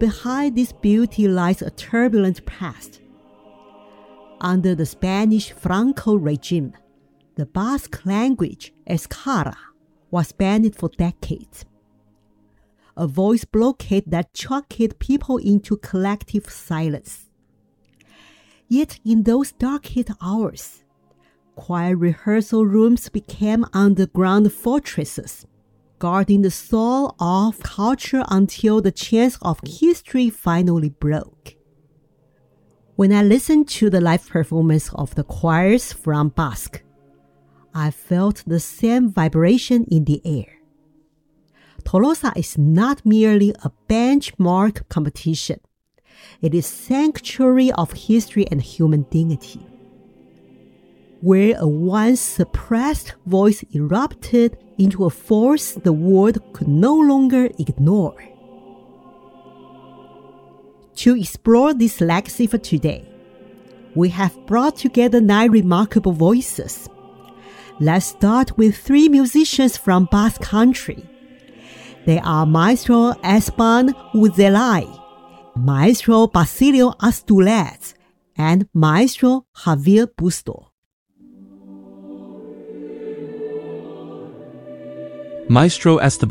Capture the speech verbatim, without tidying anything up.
behind this beauty lies a turbulent past. Under the Spanish Franco regime, the Basque language, Euskara, was banned for decades. A voice blockade that choked people into collective silence. Yet in those darkest hours, choir rehearsal rooms became underground fortresses, guarding the soul of culture until the chains of history finally broke. When I listened to the live performance of the choirs from Basque, I felt the same vibration in the air. Tolosa is not merely a benchmark competition. It is sanctuary of history and human dignity, where a once suppressed voice erupted into a force the world could no longer ignore. To explore this legacy for today, we have brought together nine remarkable voices. Let's start with three musicians from Basque Country. They are Maestro Esteban Uzelay, Maestro Basilio Astulets, and Maestro Javier Busto. Maestro Esteban